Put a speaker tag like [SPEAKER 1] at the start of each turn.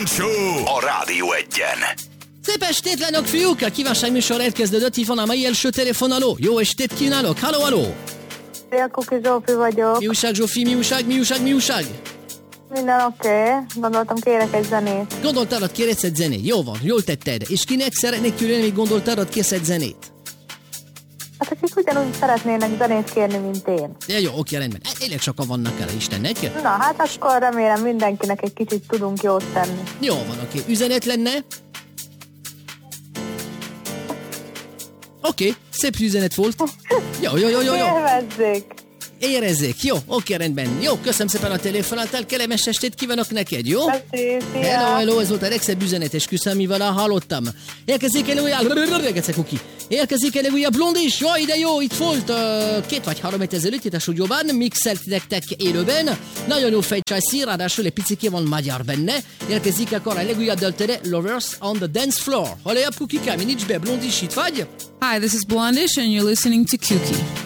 [SPEAKER 1] Kántor Show a Rádió Egyen.
[SPEAKER 2] Szép estét lennök, fiúk! A kívánságműsor elkezdődött, itt van a mai első telefonáló. Jó estét kívánok! Halló, halló!
[SPEAKER 3] Szia, Kuki Zsófi vagyok.
[SPEAKER 2] Mi újság, Zsófi? Mi újság?
[SPEAKER 3] Minden oké. Gondoltam, kérek egy zenét.
[SPEAKER 2] Gondoltad, kérsz egy zenét? Jó van, jól tetted. És kinek szeretnék küldeni, még gondoltad, kérsz egy zenét?
[SPEAKER 3] Hát akik ugyanúgy szeretnének zenét kérni, mint én.
[SPEAKER 2] Ja, jó, oké, rendben. Élek sokan vannak el, Istennek.
[SPEAKER 3] Na, hát akkor remélem mindenkinek egy kicsit tudunk jót tenni.
[SPEAKER 2] Jó van, oké. Üzenet lenne? Oké, szép üzenet volt. Jó.
[SPEAKER 3] Élvezzék!
[SPEAKER 2] Érezzék, jó, oké, rendben. Jó, köszönöm szépen a telefonáltál, kellemes estét kívánok neked, jó?
[SPEAKER 3] Köszi, szia!
[SPEAKER 2] Hello, ez volt a legszebb üzenetes küszöm, mivel hallottam. Érkezik elő újabb Blondis, jó, ide jó, itt volt 2 vagy 3 hét ezelőtt itt a stúdióban, mixelt nektek élőben, nagyon jó fejcsajszi, ráadásul egy picikén van magyar benne, érkezik akkor a legújabb daltere, Lovers on the Dance Floor. Halló, Kukikám, nincs be, Blondis, itt vagy?
[SPEAKER 4] Hi, this is Blondish and you're listening to Kuki.